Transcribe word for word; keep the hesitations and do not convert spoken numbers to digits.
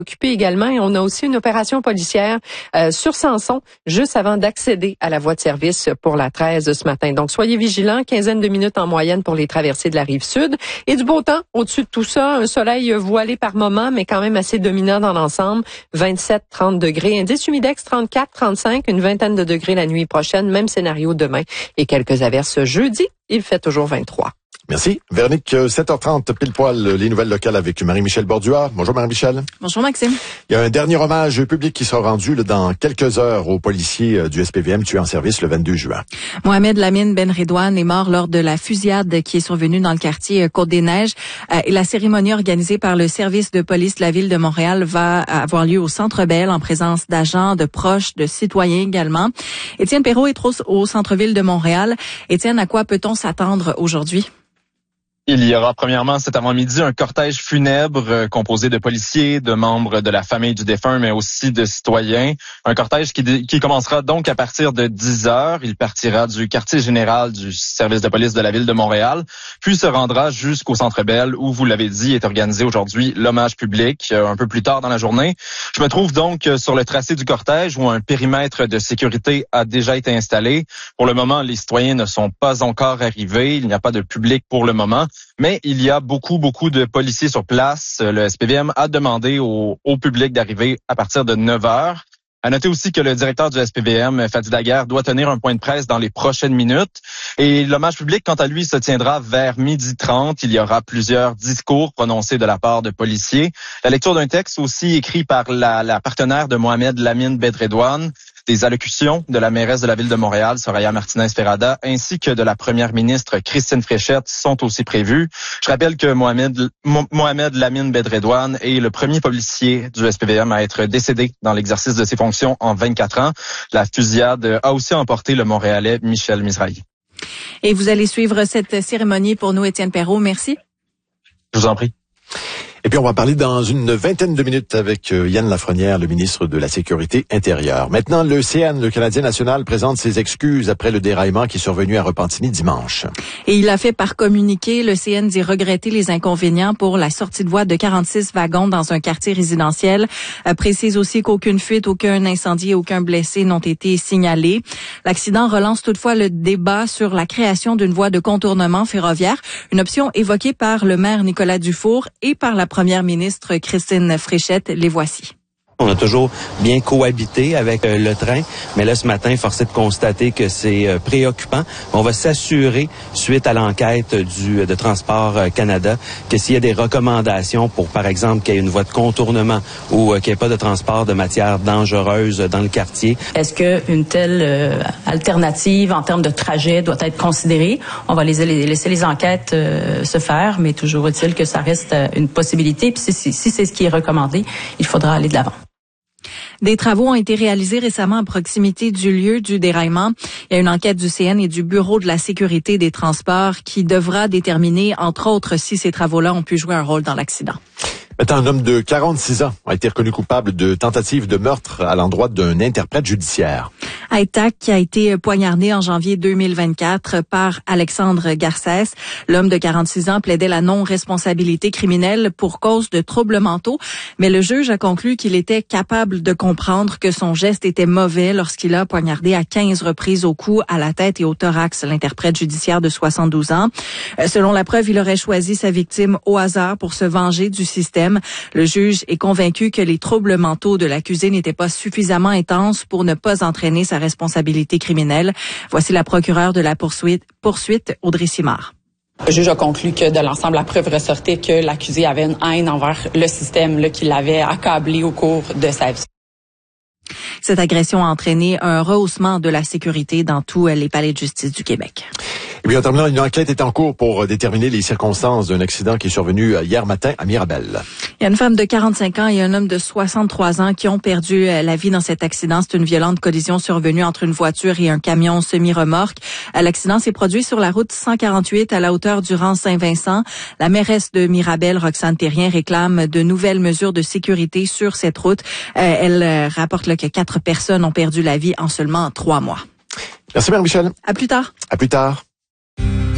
Occupé également, et on a aussi une opération policière euh, sur Samson, juste avant d'accéder à la voie de service pour la treize de ce matin. Donc, soyez vigilants, quinzaine de minutes en moyenne pour les traversées de la rive sud. Et du beau temps, au-dessus de tout ça, un soleil voilé par moment, mais quand même assez dominant dans l'ensemble. vingt-sept à trente degrés. Indice humidex trente-quatre à trente-cinq, une vingtaine de degrés la nuit prochaine. Même scénario demain. Et quelques averses jeudi. Il fait toujours vingt-trois. Merci. Véronique, sept heures trente, pile poil, les nouvelles locales avec Marie-Michel Borduas. Bonjour Marie-Michel. Bonjour Maxime. Il y a un dernier hommage public qui sera rendu là, dans quelques heures aux policiers du S P V M tués en service le vingt-deux juin. Mohamed Lamine Benredouane est mort lors de la fusillade qui est survenue dans le quartier Côte-des-Neiges. Et la cérémonie organisée par le service de police de la ville de Montréal va avoir lieu au Centre Bell en présence d'agents, de proches, de citoyens également. Étienne Perrault est au centre-ville de Montréal. Étienne, à quoi peut-on s'attendre aujourd'hui? Il y aura premièrement cet avant-midi un cortège funèbre euh, composé de policiers, de membres de la famille du défunt, mais aussi de citoyens. Un cortège qui, qui commencera donc à partir de dix heures. Il partira du quartier général du service de police de la ville de Montréal, puis se rendra jusqu'au Centre Bell où, vous l'avez dit, est organisé aujourd'hui l'hommage public euh, un peu plus tard dans la journée. Je me trouve donc euh, sur le tracé du cortège où un périmètre de sécurité a déjà été installé. Pour le moment, les citoyens ne sont pas encore arrivés. Il n'y a pas de public pour le moment. Mais il y a beaucoup, beaucoup de policiers sur place. Le S P V M a demandé au, au public d'arriver à partir de neuf heures. À noter aussi que le directeur du S P V M, Fadi Daguerre, doit tenir un point de presse dans les prochaines minutes. Et l'hommage public, quant à lui, se tiendra vers midi trente. Il y aura plusieurs discours prononcés de la part de policiers. La lecture d'un texte aussi écrit par la, la partenaire de Mohamed Lamine Benredouane. Des allocutions de la mairesse de la ville de Montréal, Soraya Martinez-Ferrada, ainsi que de la première ministre Christine Fréchette sont aussi prévues. Je rappelle que Mohamed, Mo- Mohamed Lamine Benredouane est le premier policier du S P V M à être décédé dans l'exercice de ses fonctions en vingt-quatre ans. La fusillade a aussi emporté le Montréalais Michel Mizrahi. Et vous allez suivre cette cérémonie pour nous, Étienne Perrault. Merci. Je vous en prie. Et puis, on va parler dans une vingtaine de minutes avec Yann Lafrenière, le ministre de la Sécurité intérieure. Maintenant, le C N, le Canadien national, présente ses excuses après le déraillement qui est survenu à Repentigny dimanche. Et il a fait par communiqué, le C N dit regretter les inconvénients pour la sortie de voie de quarante-six wagons dans un quartier résidentiel. Euh, précise aussi qu'aucune fuite, aucun incendie, aucun blessé n'ont été signalés. L'accident relance toutefois le débat sur la création d'une voie de contournement ferroviaire, une option évoquée par le maire Nicolas Dufour et par la première ministre Christine Fréchette. Les voici. On a toujours bien cohabité avec euh, le train, mais là, ce matin, force est de constater que c'est euh, préoccupant. On va s'assurer, suite à l'enquête du de Transport Canada, que s'il y a des recommandations pour, par exemple, qu'il y ait une voie de contournement ou euh, qu'il n'y ait pas de transport de matières dangereuses dans le quartier. Est-ce qu'une telle euh, alternative en termes de trajet doit être considérée? On va les, les, laisser les enquêtes euh, se faire, mais toujours est-il que ça reste euh, une possibilité. Puis si, si, si c'est ce qui est recommandé, il faudra aller de l'avant. Des travaux ont été réalisés récemment à proximité du lieu du déraillement. Il y a une enquête du C N et du Bureau de la sécurité des transports qui devra déterminer, entre autres, si ces travaux-là ont pu jouer un rôle dans l'accident. Maintenant, un homme de quarante-six ans a été reconnu coupable de tentative de meurtre à l'endroit d'un interprète judiciaire. Aïtak, qui a été poignardé en janvier deux mille vingt-quatre par Alexandre Garcès. L'homme de quarante-six ans plaidait la non-responsabilité criminelle pour cause de troubles mentaux, mais le juge a conclu qu'il était capable de comprendre que son geste était mauvais lorsqu'il a poignardé à quinze reprises au cou, à la tête et au thorax l'interprète judiciaire de soixante-douze ans. Selon la preuve, il aurait choisi sa victime au hasard pour se venger du système. Le juge est convaincu que les troubles mentaux de l'accusé n'étaient pas suffisamment intenses pour ne pas entraîner sa responsabilité criminelle. Voici la procureure de la poursuite, poursuite Audrey Simard. Le juge a conclu que de l'ensemble, la preuve ressortait que l'accusé avait une haine envers le système là, qui l'avait accablé au cours de sa vie. Cette agression a entraîné un rehaussement de la sécurité dans tous les palais de justice du Québec. Et bien, en terminant, une enquête est en cours pour déterminer les circonstances d'un accident qui est survenu hier matin à Mirabel. Il y a une femme de quarante-cinq ans et un homme de soixante-trois ans qui ont perdu la vie dans cet accident. C'est une violente collision survenue entre une voiture et un camion semi-remorque. L'accident s'est produit sur la route cent quarante-huit à la hauteur du rang Saint-Vincent. La mairesse de Mirabel, Roxane Thérien, réclame de nouvelles mesures de sécurité sur cette route. Elle rapporte là, que quatre personnes ont perdu la vie en seulement trois mois. Merci Marie-Michel. À plus tard. À plus tard.